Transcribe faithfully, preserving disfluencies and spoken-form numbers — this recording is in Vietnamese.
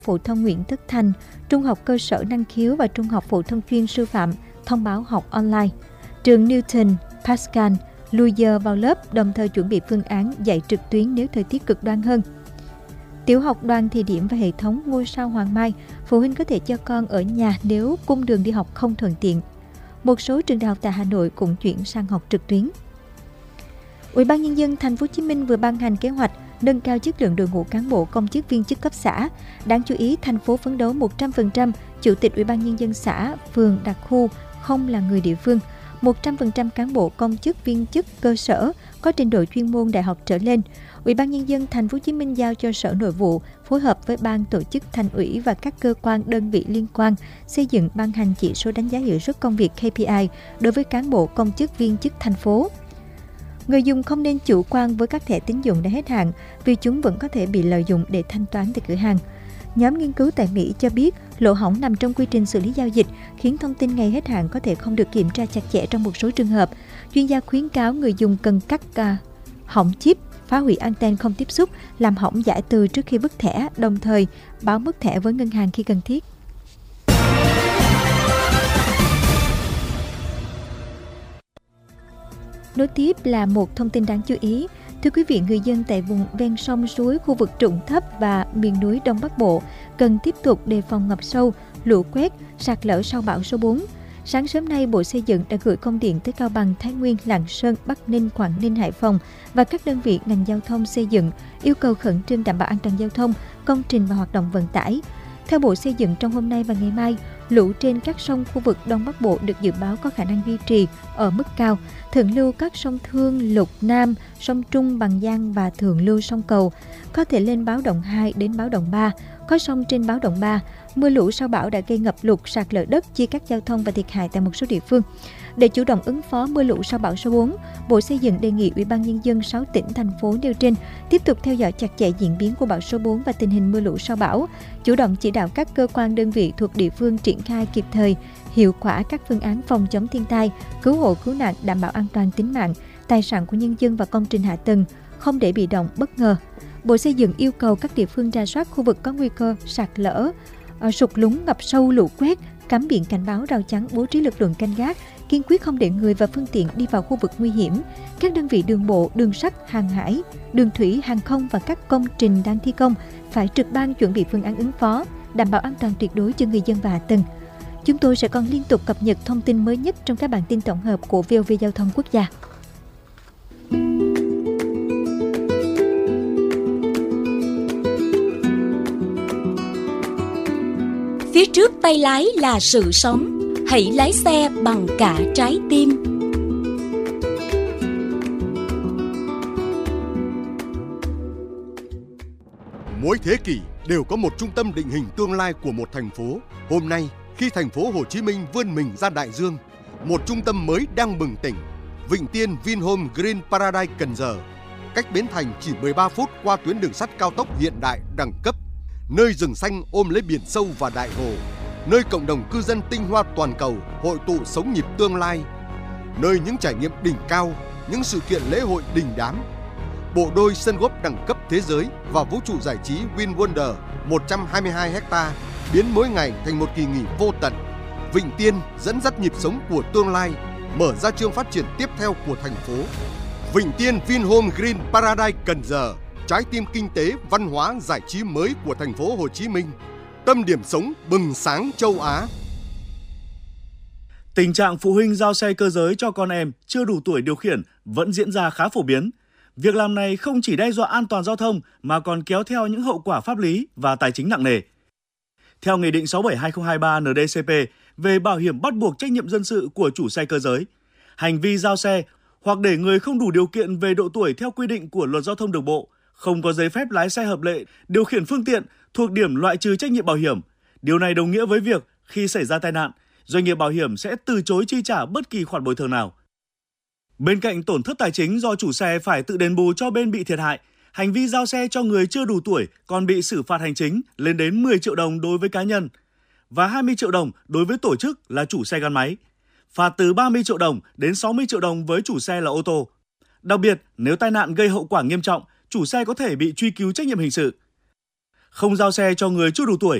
phổ thông Nguyễn Tất Thành, Trung học cơ sở năng khiếu và Trung học phổ thông chuyên sư phạm thông báo học online. Trường Newton, Pascal, lùi giờ vào lớp, đồng thời chuẩn bị phương án dạy trực tuyến nếu thời tiết cực đoan hơn. Tiểu học Đoàn Thị Điểm và hệ thống Ngôi sao Hoàng Mai, phụ huynh có thể cho con ở nhà nếu cung đường đi học không thuận tiện. Một số trường đại học tại Hà Nội cũng chuyển sang học trực tuyến. Ủy ban nhân dân Thành phố Hồ Chí Minh vừa ban hành kế hoạch nâng cao chất lượng đội ngũ cán bộ công chức viên chức cấp xã. Đáng chú ý, thành phố phấn đấu một trăm phần trăm chủ tịch Ủy ban nhân dân xã, phường, đặc khu không là người địa phương. một trăm phần trăm cán bộ công chức viên chức cơ sở có trình độ chuyên môn đại học trở lên. Ủy ban nhân dân Thành phố Hồ Chí Minh giao cho Sở Nội vụ phối hợp với ban tổ chức Thành ủy và các cơ quan đơn vị liên quan xây dựng ban hành chỉ số đánh giá hiệu suất công việc K P I đối với cán bộ công chức viên chức thành phố. Người dùng không nên chủ quan với các thẻ tín dụng đã hết hạn vì chúng vẫn có thể bị lợi dụng để thanh toán tại cửa hàng. Nhóm nghiên cứu tại Mỹ cho biết lỗ hổng nằm trong quy trình xử lý giao dịch, khiến thông tin ngày hết hạn có thể không được kiểm tra chặt chẽ trong một số trường hợp. Chuyên gia khuyến cáo người dùng cần cắt uh, hỏng chip, phá hủy anten không tiếp xúc, làm hỏng giải từ trước khi vứt thẻ, đồng thời báo mất thẻ với ngân hàng khi cần thiết. Nối tiếp là một thông tin đáng chú ý. Thưa quý vị, người dân tại vùng ven sông suối, khu vực trũng thấp và miền núi Đông Bắc Bộ cần tiếp tục đề phòng ngập sâu, lũ quét, sạt lở sau bão số bốn. Sáng sớm nay, Bộ Xây dựng đã gửi công điện tới Cao Bằng, Thái Nguyên, Lạng Sơn, Bắc Ninh, Quảng Ninh, Hải Phòng và các đơn vị ngành giao thông xây dựng, yêu cầu khẩn trương đảm bảo an toàn giao thông, công trình và hoạt động vận tải. Theo Bộ Xây dựng, trong hôm nay và ngày mai, lũ trên các sông khu vực Đông Bắc Bộ được dự báo có khả năng duy trì ở mức cao. Thượng lưu các sông Thương, Lục Nam, sông Trung, Bằng Giang và thượng lưu sông Cầu có thể lên báo động hai đến báo động ba, có sông trên báo động ba. Mưa lũ sau bão đã gây ngập lụt, sạt lở đất, chia cắt giao thông và thiệt hại tại một số địa phương. Để chủ động ứng phó mưa lũ sau bão số bốn, Bộ Xây dựng đề nghị Ủy ban nhân dân sáu tỉnh thành phố nêu trên tiếp tục theo dõi chặt chẽ diễn biến của bão số bốn và tình hình mưa lũ sau bão, chủ động chỉ đạo các cơ quan đơn vị thuộc địa phương triển khai kịp thời, hiệu quả các phương án phòng chống thiên tai, cứu hộ cứu nạn, đảm bảo an toàn tính mạng, tài sản của nhân dân và công trình hạ tầng, không để bị động bất ngờ. Bộ Xây dựng yêu cầu các địa phương rà soát khu vực có nguy cơ sạt lở, sụt lún, ngập sâu, lũ quét, cắm biển cảnh báo, rào chắn, bố trí lực lượng canh gác, kiên quyết không để người và phương tiện đi vào khu vực nguy hiểm. Các đơn vị đường bộ, đường sắt, hàng hải, đường thủy, hàng không và các công trình đang thi công phải trực ban chuẩn bị phương án ứng phó, đảm bảo an toàn tuyệt đối cho người dân và hạ tầng. Chúng tôi sẽ còn liên tục cập nhật thông tin mới nhất trong các bản tin tổng hợp của vê o vê Giao thông Quốc gia. Phía trước tay lái là sự sống, hãy lái xe bằng cả trái tim. Mỗi thế kỷ đều có một trung tâm định hình tương lai của một thành phố. Hôm nay, khi thành phố Hồ Chí Minh vươn mình ra đại dương, một trung tâm mới đang bừng tỉnh. Vịnh Tiên Vinhome Green Paradise Cần Giờ, cách Bến Thành chỉ mười ba phút qua tuyến đường sắt cao tốc hiện đại đẳng cấp. Nơi rừng xanh ôm lấy biển sâu và đại hồ, nơi cộng đồng cư dân tinh hoa toàn cầu hội tụ sống nhịp tương lai, nơi những trải nghiệm đỉnh cao, những sự kiện lễ hội đình đám. Bộ đôi sân golf đẳng cấp thế giới và vũ trụ giải trí Win Wonder một trăm hai mươi hai héc-ta biến mỗi ngày thành một kỳ nghỉ vô tận. Vịnh Tiên dẫn dắt nhịp sống của tương lai, mở ra chương phát triển tiếp theo của thành phố. Vịnh Tiên Vinhome Green Paradise Cần Giờ, trái tim kinh tế, văn hóa, giải trí mới của thành phố Hồ Chí Minh, tâm điểm sống bừng sáng châu Á. Tình trạng phụ huynh giao xe cơ giới cho con em chưa đủ tuổi điều khiển vẫn diễn ra khá phổ biến. Việc làm này không chỉ đe dọa an toàn giao thông mà còn kéo theo những hậu quả pháp lý và tài chính nặng nề. Theo Nghị định sáu bảy hai không hai ba N D C P về bảo hiểm bắt buộc trách nhiệm dân sự của chủ xe cơ giới, hành vi giao xe hoặc để người không đủ điều kiện về độ tuổi theo quy định của Luật Giao thông Đường bộ, không có giấy phép lái xe hợp lệ, điều khiển phương tiện thuộc điểm loại trừ trách nhiệm bảo hiểm. Điều này đồng nghĩa với việc khi xảy ra tai nạn, doanh nghiệp bảo hiểm sẽ từ chối chi trả bất kỳ khoản bồi thường nào. Bên cạnh tổn thất tài chính do chủ xe phải tự đền bù cho bên bị thiệt hại, hành vi giao xe cho người chưa đủ tuổi còn bị xử phạt hành chính lên đến mười triệu đồng đối với cá nhân và hai mươi triệu đồng đối với tổ chức là chủ xe gắn máy, phạt từ ba mươi triệu đồng đến sáu mươi triệu đồng với chủ xe là ô tô. Đặc biệt, nếu tai nạn gây hậu quả nghiêm trọng, chủ xe có thể bị truy cứu trách nhiệm hình sự. không giao xe cho người chưa đủ tuổi